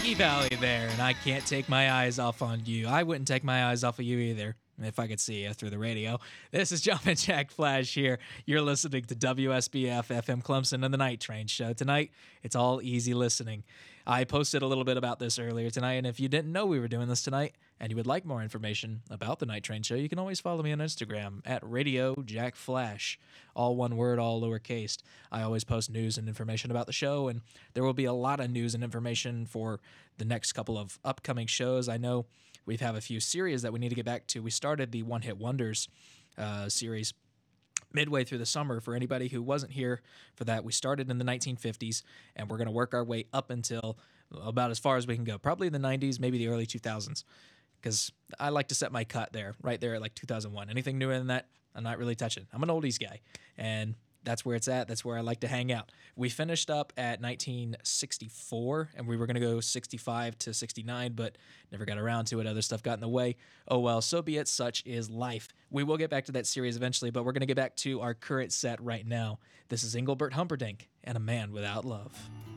Valley there, and I can't take my eyes off on you. I wouldn't take my eyes off of you either if I could see you through the radio. This is Jumpin' Jack Flash here. You're listening to WSBF FM Clemson and the Night Train Show. Tonight, it's all easy listening. I posted a little bit about this earlier tonight, and if you didn't know we were doing this tonight and you would like more information about the Night Train Show, you can always follow me on Instagram at Radio Jack Flash. All one word, all lowercase. I always post news and information about the show, and there will be a lot of news and information for the next couple of upcoming shows. I know we have a few series that we need to get back to. We started the One Hit Wonders series midway through the summer. For anybody who wasn't here for that, we started in the 1950s, and we're going to work our way up until about as far as we can go. Probably the 90s, maybe the early 2000s, because I like to set my cut there, right there at like 2001. Anything newer than that, I'm not really touching. I'm an oldies guy, and that's where it's at. That's where I like to hang out. We finished up at 1964, and we were going to go 65 to 69, but never got around to it. Other stuff got in the way. Oh, well, so be it. Such is life. We will get back to that series eventually, but we're going to get back to our current set right now. This is Engelbert Humperdinck and A Man Without Love.